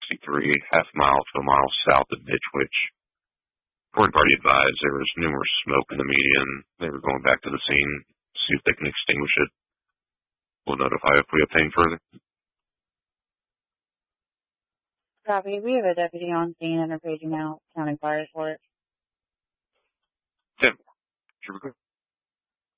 63, half mile to a mile south of Ditch Witch. Ford party advised there was numerous smoke in the median. They were going back to the scene, see if they can extinguish it. We'll notify if we obtain further. Copy. We have a deputy on scene and are paging out county fire report. Tim, should we go?